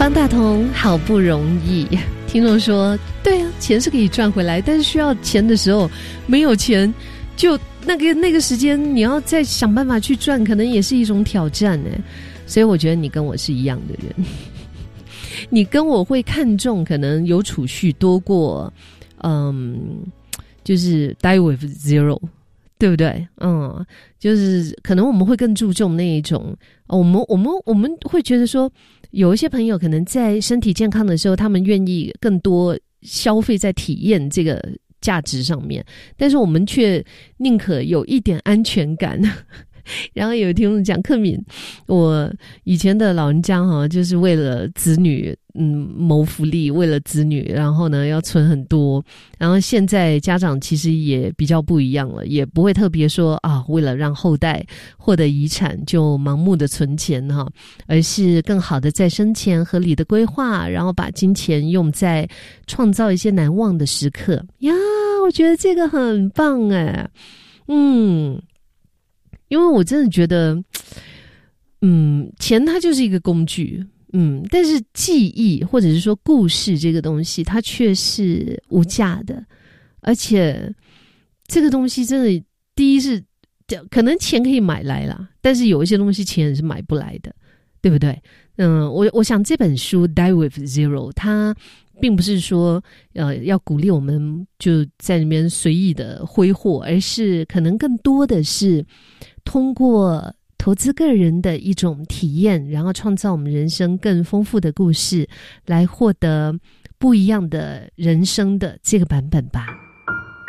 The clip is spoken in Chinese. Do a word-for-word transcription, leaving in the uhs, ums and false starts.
方大同好不容易，听众说对啊，钱是可以赚回来，但是需要钱的时候没有钱，就那个那个时间你要再想办法去赚，可能也是一种挑战呢。所以我觉得你跟我是一样的人，你跟我会看重可能有储蓄多过嗯，就是 die with zero，对不对？嗯，就是可能我们会更注重那一种，我们我们我们会觉得说，有一些朋友可能在身体健康的时候，他们愿意更多消费在体验这个价值上面，但是我们却宁可有一点安全感。然后有听众讲，克敏，我以前的老人家哈，就是为了子女，嗯，谋福利，为了子女，然后呢要存很多。然后现在家长其实也比较不一样了，也不会特别说啊，为了让后代获得遗产就盲目的存钱哈，而是更好的在生前合理的规划，然后把金钱用在创造一些难忘的时刻呀。我觉得这个很棒哎，嗯。因为我真的觉得，嗯，钱它就是一个工具，嗯，但是记忆或者是说故事这个东西，它却是无价的，而且这个东西真的，第一是可能钱可以买来啦，但是有一些东西钱是买不来的，对不对？嗯，我我想这本书《Die with Zero》它并不是说呃要鼓励我们就在那边随意的挥霍，而是可能更多的是通过投资个人的一种体验，然后创造我们人生更丰富的故事，来获得不一样的人生的这个版本吧。